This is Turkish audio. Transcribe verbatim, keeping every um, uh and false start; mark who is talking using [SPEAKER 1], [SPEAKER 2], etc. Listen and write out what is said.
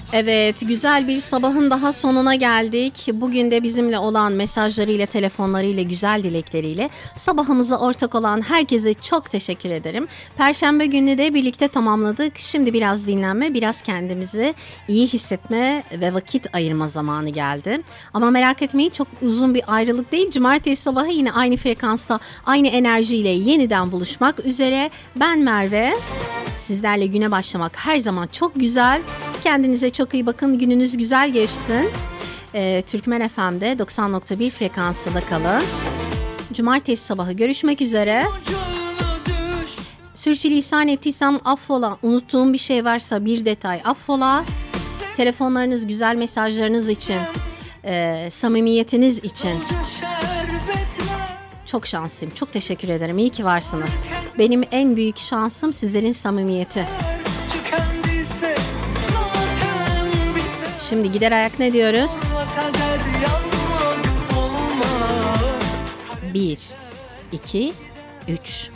[SPEAKER 1] Evet, güzel bir sabahın daha sonuna geldik. Bugün de bizimle olan mesajlarıyla, telefonlarıyla, güzel dilekleriyle sabahımıza ortak olan herkese çok teşekkür ederim. Perşembe gününü de birlikte tamamladık. Şimdi biraz dinlenme, biraz kendimizi iyi hissetme ve vakit ayırma zamanı geldi. Ama merak etmeyin, çok uzun bir ayrılık değil. Cumartesi sabahı yine aynı frekansta, aynı enerjiyle yeniden buluşmak üzere. Ben Merve. Sizlerle güne başlamak her zaman çok güzel. Kendinize çok iyi bakın. Gününüz güzel geçsin. Ee, Türkmen F M'de doksan nokta bir frekansında kalın. Cumartesi sabahı görüşmek üzere. Sürçülisan ettiysem affola. Unuttuğum bir şey varsa bir detay affola. Telefonlarınız, güzel mesajlarınız için, e, samimiyetiniz için çok şanslıyım. Çok teşekkür ederim. İyi ki varsınız. Benim en büyük şansım sizlerin samimiyeti. Şimdi gider ayak ne diyoruz? Bir, iki, üç.